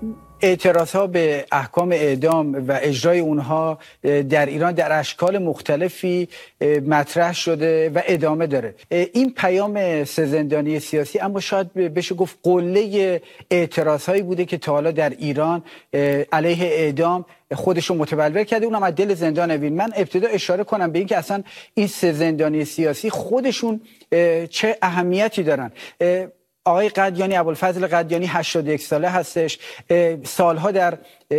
اعتراضها به احکام اعدام و اجرای اونها در ایران در اشکال مختلفی مطرح شده و ادامه داره. این پیام سه زندانی سیاسی اما شاید بشه گفت قله اعتراضهایی بوده که تا حالا در ایران علیه اعدام خودشو متبلور کرده، اونم از دل زندان اوین. من ابتدا اشاره کنم به اینکه اصلا این سه زندانی سیاسی خودشون چه اهمیتی دارن. آقای قدیانی، ابوالفضل قدیانی 81 ساله هستش، سالها در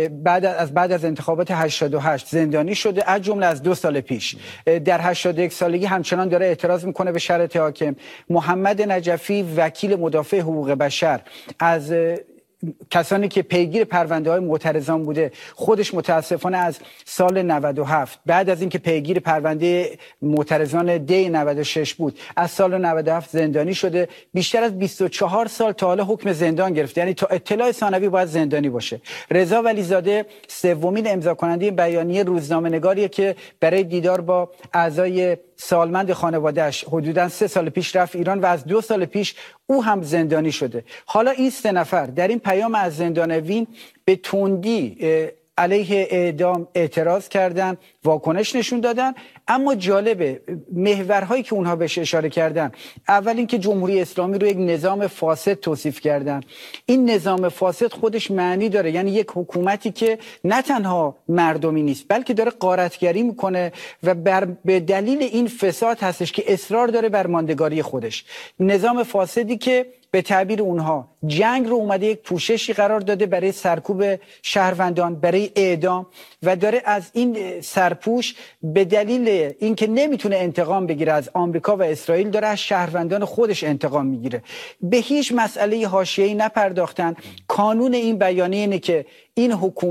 بعد از انتخابات 88 زندانی شده، از جمله از 2 سال پیش. در 81 سالگی همچنان داره اعتراض میکنه به شرط حاکم. محمد نجفی، وکیل مدافع حقوق بشر، از کسانی که پیگیر پرونده‌های معترضان بوده، خودش متاسفانه از سال 97 بعد از اینکه پیگیر پرونده معترضان دی 96 بود، از سال 97 زندانی شده. بیشتر از 24 سال تا حالا حکم زندان گرفته، یعنی تا اطلاع ثانوی باید زندانی باشه. رضا ولیزاده سومین امضا کننده بیانیه روزنامه‌نگاریه که برای دیدار با اعضای سالمند خانواده‌اش حدوداً 3 سال پیش رفت ایران و از 2 سال پیش او هم زندانی شده. حالا این 3 نفر در این پیام از زندان اوین به تندی علیه اعدام اعتراض کردن، واکنش نشون دادن. اما جالبه محورهایی که اونها بهش اشاره کردن، اول اینکه جمهوری اسلامی رو یک نظام فاسد توصیف کردن. این نظام فاسد خودش معنی داره، یعنی یک حکومتی که نه تنها مردمی نیست بلکه داره غارتگری میکنه و به دلیل این فساد هستش که اصرار داره بر ماندگاری خودش. نظام فاسدی که به تعبیر اونها جنگ رو اومده یک پوششی قرار داده برای سرکوب شهروندان، برای اعدام، و داره از این سرپوش به دلیل اینکه نمیتونه انتقام بگیره از آمریکا و اسرائیل، داره از شهروندان خودش انتقام میگیره. به هیچ مسئله حاشیه‌ای نپرداختن. کانون این بیانیه اینه که این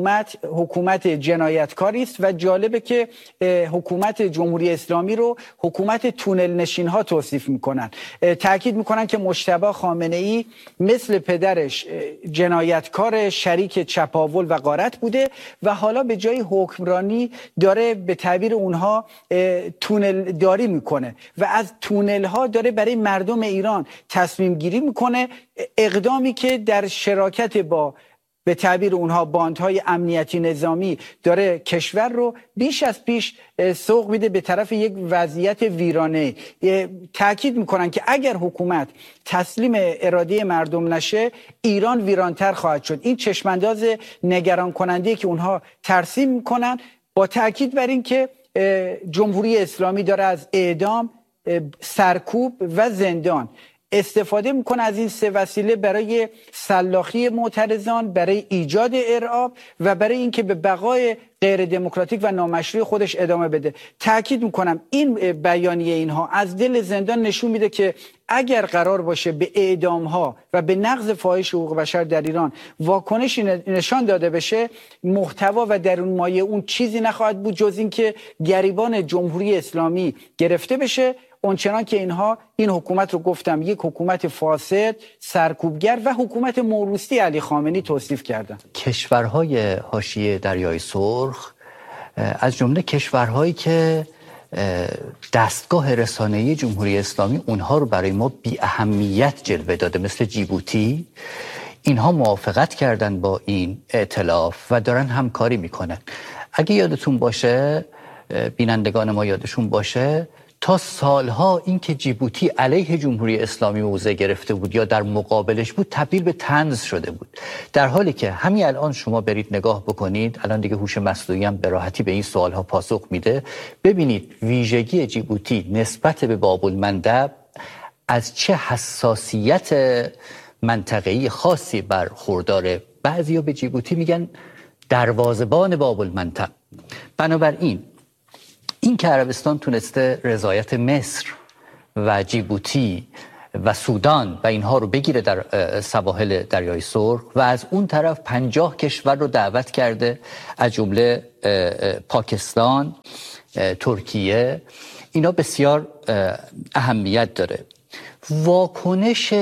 حکومت جنایتکاری است و جالبه که حکومت جمهوری اسلامی رو حکومت تونل نشین ها توصیف میکنن. تاکید میکنن که مجتبی خامنه‌ای مثل پدرش جنایتکار، شریک چپاول و غارت بوده و حالا به جای حکمرانی داره به تعبیر اونها تونل داری میکنه و از تونل ها داره برای مردم ایران تصمیم گیری میکنه. اقدامی که در شراکت با به تعبیر اونها باندهای امنیتی نظامی داره کشور رو بیش از پیش سوق میده به طرف یک وضعیت ویرانه. تاکید میکنن که اگر حکومت تسلیم اراده مردم نشه، ایران ویرانتر خواهد شد. این چشمانداز نگران کننده که اونها ترسیم میکنن، با تاکید بر این که جمهوری اسلامی داره از اعدام، سرکوب و زندان استفاده میکنه، از این 3 وسیله برای سلاخی معترضان، برای ایجاد ارعاب و برای اینکه به بقای غیر دموکراتیک و نامشروع خودش ادامه بده. تاکید میکنم این بیانیه اینها از دل زندان نشون میده که اگر قرار باشه به اعدام ها و به نقض فاحش حقوق بشر در ایران واکنشی نشان داده بشه، محتوا و درون مایه اون چیزی نخواهد بود جز این که گریبان جمهوری اسلامی گرفته بشه، اونچنان که این حکومت رو گفتم یک حکومت فاسد، سرکوبگر و حکومت موروثی علی خامنه‌ای توصیف کردن. کشورهای حاشیه دریای سرخ از جمله کشورهایی که دستگاه رسانه‌ای جمهوری اسلامی اونها رو برای ما بی اهمیت جلوه داده، مثل جیبوتی، اینها موافقت کردن با این ائتلاف و دارن همکاری میکنن. اگه یادتون باشه، بینندگان ما یادشون باشه، تا سالها این که جیبوتی علیه جمهوری اسلامی موضع گرفته بود یا در مقابلش بود تبدیل به طنز شده بود، در حالی که همین الان شما برید نگاه بکنید، الان دیگه هوش مصنوعی هم به راحتی به این سوالها پاسخ میده. ببینید ویژگی جیبوتی نسبت به باب‌المندب از چه حساسیت منطقه‌ای خاصی برخورداره. بعضیا به جیبوتی میگن دروازه‌بان باب‌المندب. بنابراین این که عربستان تونسته رضایت مصر و جیبوتی و سودان و اینها رو بگیره در سواحل دریای سرخ و از اون طرف 50 کشور رو دعوت کرده از جمله پاکستان، ترکیه، اینا بسیار اهمیت داره. واکنش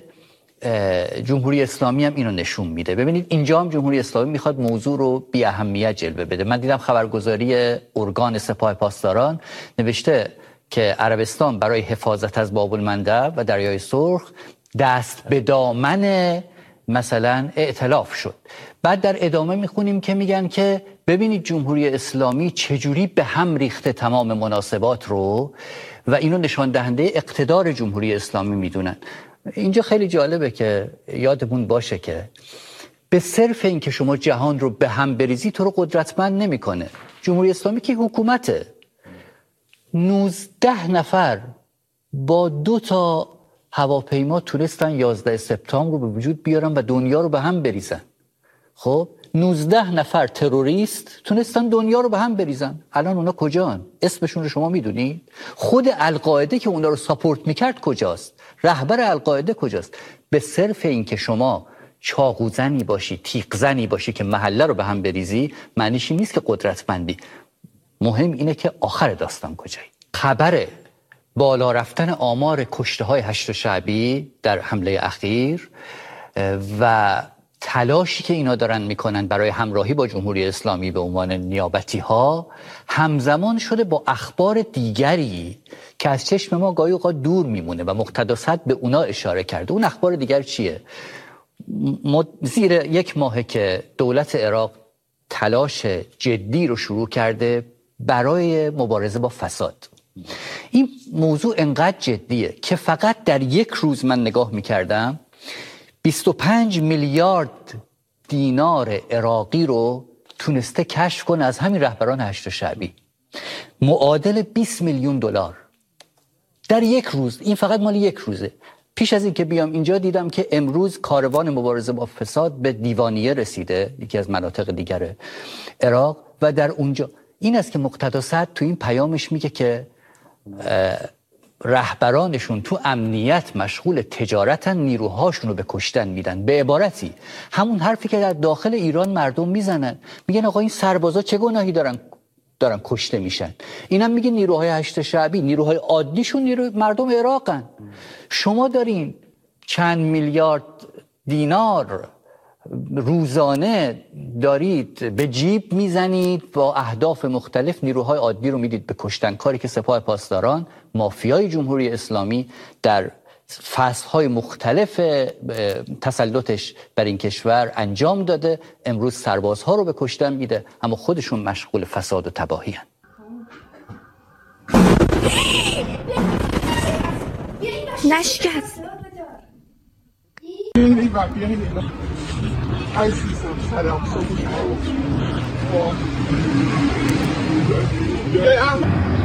جمهوری اسلامی هم اینو نشون میده. ببینید اینجا هم جمهوری اسلامی میخواد موضوع رو بی اهمیت جلوه بده. من دیدم خبرگزاری ارگان سپاه پاسداران نوشته که عربستان برای حفاظت از باب‌المندب و دریای سرخ دست به دامن مثلا ائتلاف شد. بعد در ادامه میخونیم که میگن که ببینید جمهوری اسلامی چجوری به هم ریخته تمام مناسبات رو و اینو نشان دهنده اقتدار جمهوری اسلامی میدونن. اینجا خیلی جالبه که یادمون باشه که به صرف این که شما جهان رو به هم بریزی تو رو قدرتمند نمیکنه. جمهوری اسلامی که حکومته، 19 نفر با 2 تا هواپیما تونستن 11 سپتامبر رو به وجود بیارن و دنیا رو به هم بریزن. خب 19 نفر تروریست تونستن دنیا رو به هم بریزن. الان اونا کجان؟ اسمشون رو شما میدونید؟ خود القاعده که اونا رو ساپورت میکرد کجاست؟ رهبر القاعده کجاست؟ به صرف این که شما چاقوزنی باشی، تیغزنی باشی که محله رو به هم بریزی، معنیش این نیست که قدرتمندی. مهم اینه که آخر داستان کجایی. خبر بالا رفتن آمار کشته های 8 شعبی در حمله اخیر و تلاشی که اینا دارن میکنن برای همراهی با جمهوری اسلامی به عنوان نیابتی ها همزمان شده با اخبار دیگری که از چشم ما گاهی اوقات دور میمونه و مقتدا صدر به اونا اشاره کرده. اون اخبار دیگر چیه؟ زیر 1 ماهه که دولت عراق تلاش جدی رو شروع کرده برای مبارزه با فساد. این موضوع انقدر جدیه که فقط در 1 روز من نگاه میکردم 25 میلیارد دینار عراقی رو تونسته کشف کنه از همین رهبران 8 شعبی، معادل 20 میلیون دلار در 1 روز. این فقط مال 1 روزه. پیش از این که بیام اینجا دیدم که امروز کاروان مبارزه با فساد به دیوانیه رسیده، یکی از مناطق دیگر عراق، و در اونجا این است که مقتدا صدر تو این پیامش میگه که رهبرانشون تو امنیت مشغول تجارتن، نیروهاشون رو به کشتن میدن. به عبارتی همون حرفی که در داخل ایران مردم میزنن، میگن آقا این سربازا چه گناهی دارن کشته میشن. اینم میگه نیروهای 8 شعبی، نیروهای عادیشون مردم عراقن. شما دارین چند میلیارد دینار روزانه دارید به جیب میزنید با اهداف مختلف، نیروهای عادی رو میدید به کشتن، کاری که سپاه پاسداران، مافیای جمهوری اسلامی در فصلهای مختلف تسلطش بر این کشور انجام داده. امروز سربازها رو به کشتن میده، اما خودشون مشغول فساد و تباهی هن. نشکست. عزیزم سلام.